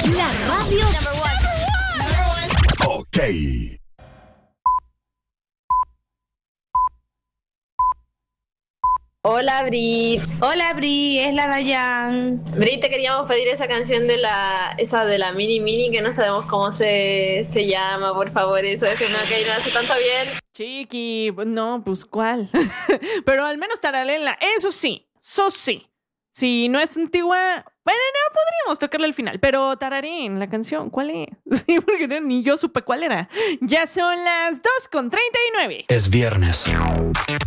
La radio Ok. Hola, Brit. Hola, Bri, es la Dayan. Brit, te queríamos pedir esa canción esa de la Mini Mini, que no sabemos cómo se llama, por favor, eso no que no hace tanto bien. Chiqui, no, pues ¿cuál? Pero al menos tararéenla, eso sí. Si no es antigua, bueno, no podríamos tocarla al final, pero tararén la canción, ¿cuál es? Sí, porque ni yo supe cuál era. Ya son las 2:39. Es viernes.